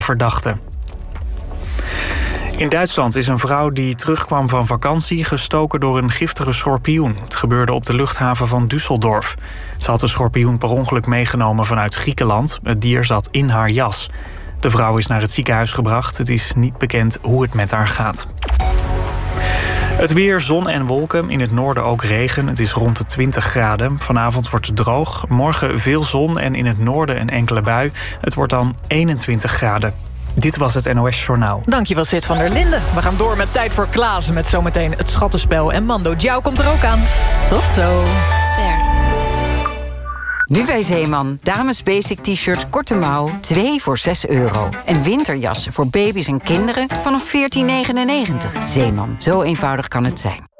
verdachte. In Duitsland is een vrouw die terugkwam van vakantie gestoken door een giftige schorpioen. Het gebeurde op de luchthaven van Düsseldorf. Ze had de schorpioen per ongeluk meegenomen vanuit Griekenland. Het dier zat in haar jas. De vrouw is naar het ziekenhuis gebracht. Het is niet bekend hoe het met haar gaat. Het weer, zon en wolken. In het noorden ook regen. Het is rond de 20 graden. Vanavond wordt het droog. Morgen veel zon en in het noorden een enkele bui. Het wordt dan 21 graden. Dit was het NOS Journaal. Dankjewel, Sid van der Linden. We gaan door met Tijd voor Klaassen met zometeen het schattenspel. En Mando Diao komt er ook aan. Tot zo. Ster. Nu bij Zeeman. Dames basic t-shirt korte mouw, 2 voor €6. En winterjassen voor baby's en kinderen vanaf 14,99. Zeeman, zo eenvoudig kan het zijn.